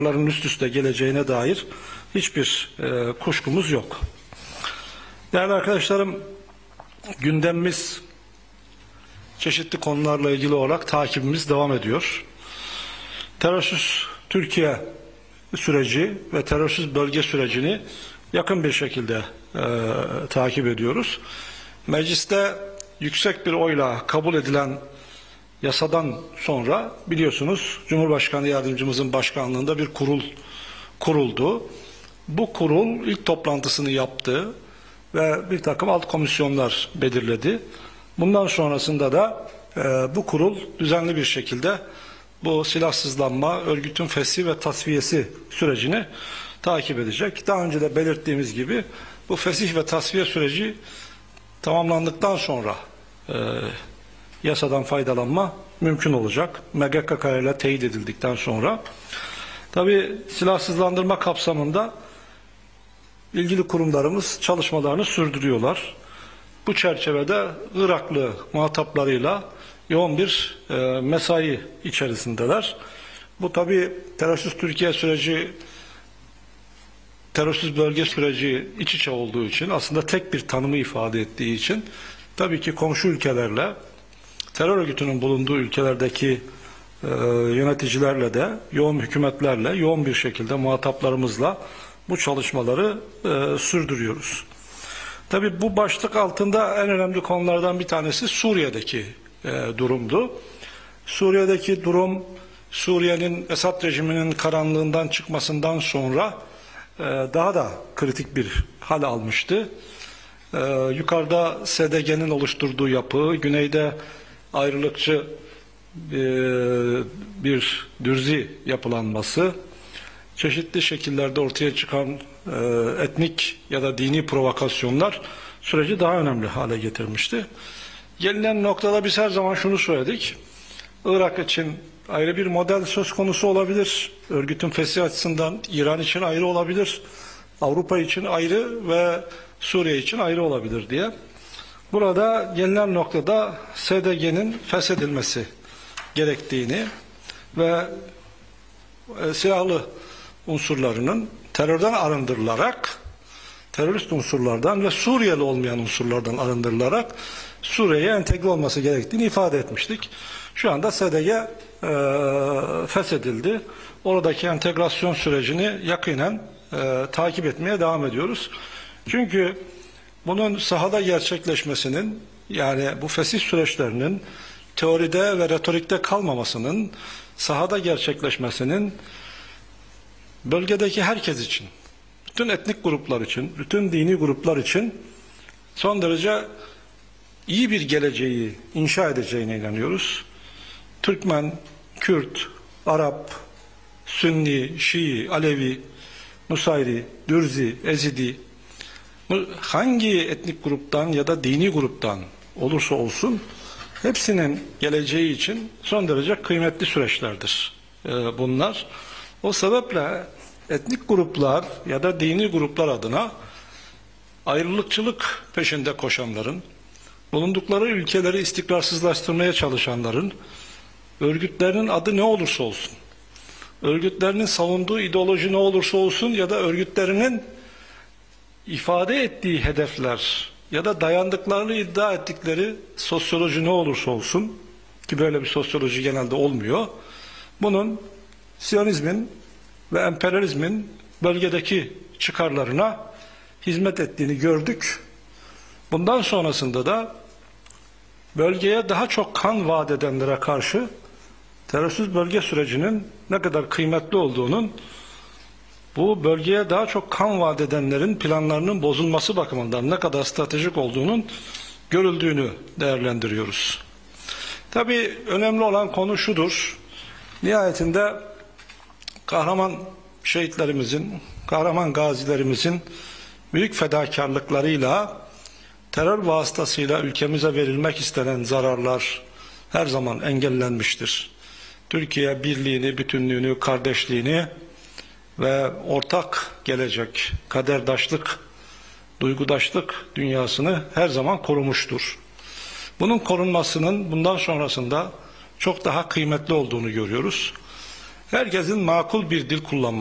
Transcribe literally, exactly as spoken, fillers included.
üst üste geleceğine dair hiçbir e, kuşkumuz yok. Değerli arkadaşlarım, gündemimiz çeşitli konularla ilgili olarak takibimiz devam ediyor. Terörsüz Türkiye süreci ve terörsüz bölge sürecini yakın bir şekilde e, takip ediyoruz. Mecliste yüksek bir oyla kabul edilen yasadan sonra biliyorsunuz Cumhurbaşkanı Yardımcımızın başkanlığında bir kurul kuruldu. Bu kurul ilk toplantısını yaptı ve bir takım alt komisyonlar belirledi. Bundan sonrasında da e, bu kurul düzenli bir şekilde bu silahsızlanma, örgütün fesih ve tasfiyesi sürecini takip edecek. Daha önce de belirttiğimiz gibi bu fesih ve tasfiye süreci tamamlandıktan sonra e, yasadan faydalanma mümkün olacak. M G K K ile teyit edildikten sonra. Tabii silahsızlandırma kapsamında ilgili kurumlarımız çalışmalarını sürdürüyorlar. Bu çerçevede Iraklı muhataplarıyla yoğun bir e, mesai içerisindeler. Bu tabii terörsüz Türkiye süreci, terörsüz bölge süreci iç içe olduğu için, aslında tek bir tanımı ifade ettiği için tabii ki komşu ülkelerle, terör örgütünün bulunduğu ülkelerdeki e, yöneticilerle de, yoğun hükümetlerle, yoğun bir şekilde muhataplarımızla bu çalışmaları e, sürdürüyoruz. Tabii bu başlık altında en önemli konulardan bir tanesi Suriye'deki e, durumdu. Suriye'deki durum, Suriye'nin Esad rejiminin karanlığından çıkmasından sonra e, daha da kritik bir hal almıştı. E, yukarıda S D G'nin oluşturduğu yapı, güneyde ayrılıkçı e, bir dürzi yapılanması, çeşitli şekillerde ortaya çıkan e, etnik ya da dini provokasyonlar süreci daha önemli hale getirmişti. Gelinen noktada biz her zaman şunu söyledik. Irak için ayrı bir model söz konusu olabilir. Örgütün fesih açısından İran için ayrı olabilir. Avrupa için ayrı ve Suriye için ayrı olabilir diye. Burada gelinen noktada S D G'nin feshedilmesi gerektiğini ve e, silahlı unsurlarının terörden arındırılarak, terörist unsurlardan ve Suriyeli olmayan unsurlardan arındırılarak Suriye'ye entegre olması gerektiğini ifade etmiştik. Şu anda S D G e, feshedildi. Oradaki entegrasyon sürecini yakinen e, takip etmeye devam ediyoruz. Çünkü bunun sahada gerçekleşmesinin, yani bu fesih süreçlerinin teoride ve retorikte kalmamasının, sahada gerçekleşmesinin bölgedeki herkes için, bütün etnik gruplar için, bütün dini gruplar için son derece iyi bir geleceği inşa edeceğine inanıyoruz. Türkmen, Kürt, Arap, Sünni, Şii, Alevi, Nusayri, Dürzi, Ezidi, hangi etnik gruptan ya da dini gruptan olursa olsun hepsinin geleceği için son derece kıymetli süreçlerdir bunlar. O sebeple etnik gruplar ya da dini gruplar adına ayrılıkçılık peşinde koşanların, bulundukları ülkeleri istikrarsızlaştırmaya çalışanların, örgütlerinin adı ne olursa olsun, örgütlerinin savunduğu ideoloji ne olursa olsun ya da örgütlerinin ifade ettiği hedefler ya da dayandıklarını iddia ettikleri sosyoloji ne olursa olsun, ki böyle bir sosyoloji genelde olmuyor, bunun Siyonizmin ve emperyalizmin bölgedeki çıkarlarına hizmet ettiğini gördük. Bundan sonrasında da bölgeye daha çok kan vaat edenlere karşı terörsüz bölge sürecinin ne kadar kıymetli olduğunun, bu bölgeye daha çok kan vaat edenlerin planlarının bozulması bakımından ne kadar stratejik olduğunun görüldüğünü değerlendiriyoruz. Tabii önemli olan konu şudur. Nihayetinde kahraman şehitlerimizin, kahraman gazilerimizin büyük fedakarlıklarıyla, terör vasıtasıyla ülkemize verilmek istenen zararlar her zaman engellenmiştir. Türkiye birliğini, bütünlüğünü, kardeşliğini ve ortak gelecek, kaderdaşlık, duygudaşlık dünyasını her zaman korumuştur. Bunun korunmasının bundan sonrasında çok daha kıymetli olduğunu görüyoruz. herkesin makul bir dil kullanması